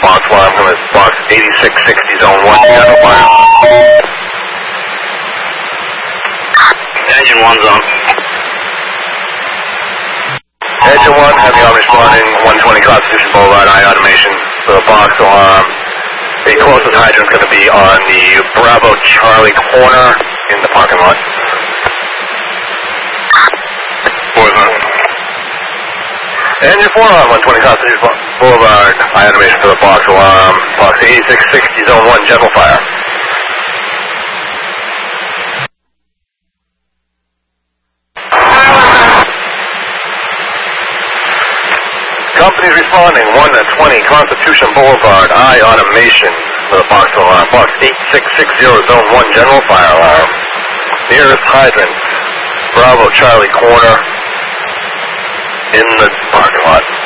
Box alarm from Box 8660 Zone 1, general fire. Engine 1's on. Engine 1, heavy arm responding, 120 Constitution Boulevard, high automation for the box alarm. The closest hydrant's going to be on the Bravo Charlie corner in the parking lot. 4's on. Engine 4 on 120 Constitution Boulevard, high automation for the box alarm. Box 8660 Zone 1, general fire. Companies responding, 120 Constitution Boulevard, high automation for the box alarm. Box 8660 Zone 1, general fire alarm. Nearest hydrant, Bravo Charlie corner in the parking lot.